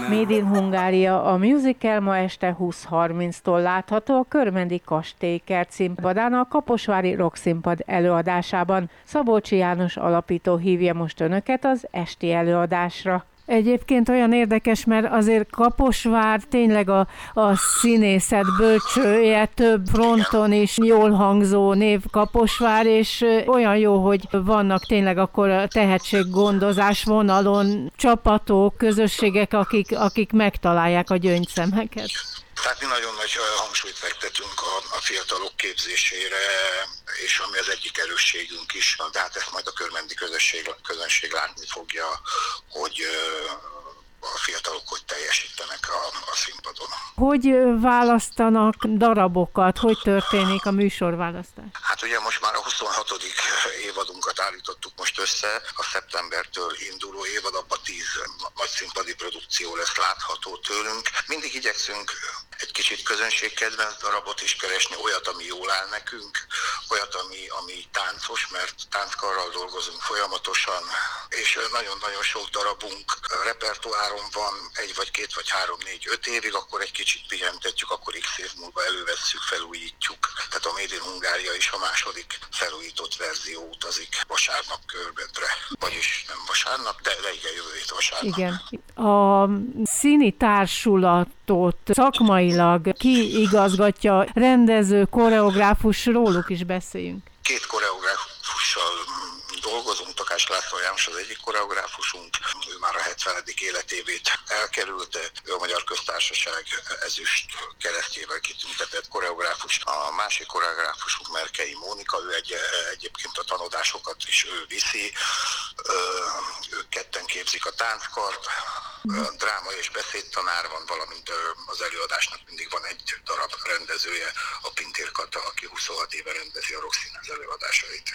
Made in Hungária, a musical ma este 20:30-tól látható a Körmendi Kastélykert színpadán a Kaposvári Rockszínpad előadásában. Szabolcsi János alapító hívja most önöket az esti előadásra. Egyébként olyan érdekes, mert azért Kaposvár tényleg a színészet bölcsője, több fronton is jól hangzó név Kaposvár, és olyan jó, hogy vannak tényleg akkor a tehetséggondozás vonalon csapatok, közösségek, akik megtalálják a gyöngyszemeket. Tehát mi nagyon nagy hangsúlyt fektetünk a fiatalok képzésére, és ami az egyik erősségünk is, de hát ezt majd a körmendi közönség látni fogja, hogy a fiatalok hogy teljesítenek a színpadon. Hogy választanak darabokat? Hogy történik a műsorválasztás? Hát ugye most már a 26. évadunkat állítottuk most össze, a szeptembertől induló évad, abban 10 nagy színpadi produkció lesz látható tőlünk. Mindig igyekszünk egy kicsit közönségkedvenc darabot is keresni, olyat, ami jól áll nekünk, olyat, ami táncos, mert tánckarral dolgozunk folyamatosan, és nagyon-nagyon sok darabunk repertoáron van, 1 vagy 2 vagy 3, 4, 5 évig, akkor egy kicsit pihentetjük, akkor x év múlva elővesszük, felújítjuk. Tehát a Made in Hungária is a második felújított verzió utazik vasárnap Körmendre. Vagyis nem vasárnap, de igen, jövő hét vasárnap. Igen. A színi társulatot szakmailag ki igazgatja, rendező, koreográfus, róluk is beszéljünk. 2 koreográfussal dolgozunk, Takás László János az egyik koreográfusunk, ő már a 70. életévét elkerülte, ő a Magyar Köztársaság ezüst keresztjével kitüntetett koreográfus. A másik koreográfusunk Merkei Mónika, ő egyébként a tanodásokat is ő viszi, ők ketten képzik a tánckart, dráma és beszédtanár van, valamint az előadásnak mindig van egy darab rendezője, a Pintér Kata, aki 26 éve rendezi a Rockszínház előadásait.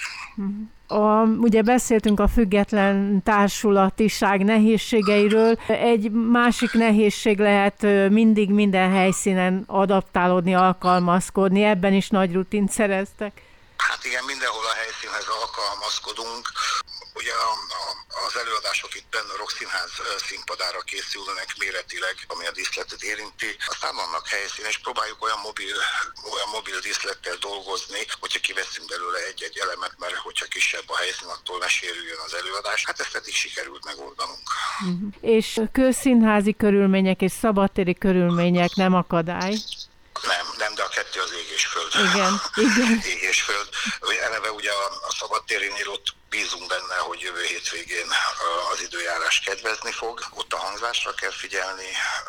Ugye beszéltünk a független társulatiság nehézségeiről. Egy másik nehézség lehet mindig minden helyszínen adaptálódni, alkalmazkodni. Ebben is nagy rutint szereztek. Hát igen, mindenhol a helyszínhez alkalmazkodunk. Ugye az előadások itt benne a Rockszínház színpadára készülnek méretileg, ami a díszletet érinti. Aztán vannak helyszínen, és próbáljuk olyan mobil díszlettel dolgozni, hogyha kiveszünk belőle egy-egy elemet, mert hogyha kisebb a helyszín, attól ne sérüljön az előadás. Hát ezt eddig sikerült megoldanunk. És közszínházi körülmények és szabadtéri körülmények nem akadály? Nem, de a kettő az ég és föld. Igen. Ég és föld. Eleve ugye a szabadtérinél ott bízunk benne, hogy jövő hétvégén az időjárás kedvezni fog. Ott a hangzásra kell figyelni.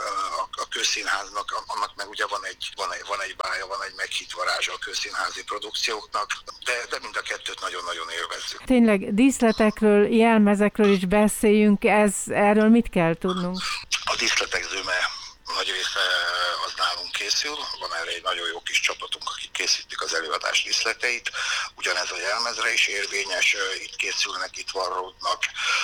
A közszínháznak, annak meg ugye van egy bája, van egy meghitt varázsa a közszínházi produkcióknak, de mind a kettőt nagyon-nagyon élvezzük. Tényleg díszletekről, jelmezekről is beszéljünk, erről mit kell tudnunk? A díszletek zöme nagy része az nálunk készül, van erre egy nagyon jó kis csapatunk, akik készítik az előadás díszleteit, ugyanez a jelmezre is érvényes, itt készülnek, itt varródnak,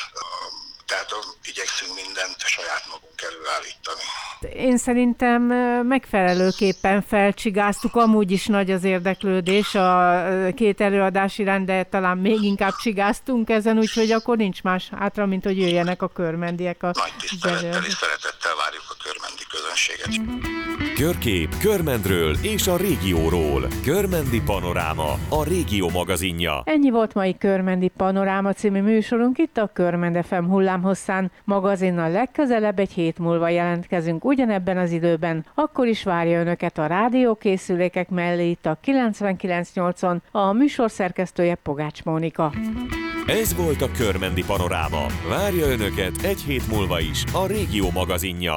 tehát igyekszünk mindent saját magunk előállítani. Én szerintem megfelelőképpen felcsigáztuk, amúgy is nagy az érdeklődés a 2 előadás iránt, de talán még inkább csigáztunk ezen, úgyhogy akkor nincs más hátra, mint hogy jöjjenek a körmendiek. Nagy tisztelettel és szeretettel várjuk a körmendi közönséget. Körkép Körmendről és a régióról. Körmendi Panoráma, a régió magazinja. Ennyi volt mai Körmendi Panoráma című műsorunk itt a Körmend FM hullámhosszán. Magazinnal legközelebb egy hét múlva jelentkezünk ugyanebben az időben. Akkor is várja önöket a rádiókészülékek mellé itt a 99.8-on a műsor szerkesztője Pogács Mónika. Ez volt a Körmendi Panoráma. Várja önöket egy hét múlva is a régió magazinja.